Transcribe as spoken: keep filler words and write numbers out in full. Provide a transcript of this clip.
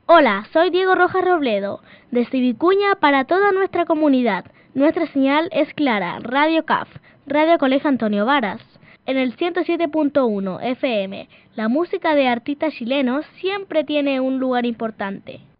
Hola, soy Diego Rojas Robledo, desde Vicuña para toda nuestra comunidad. Nuestra señal es clara, Radio C A F, Radio Colegio Antonio Varas. En el ciento siete punto uno F M, la música de artistas chilenos siempre tiene un lugar importante.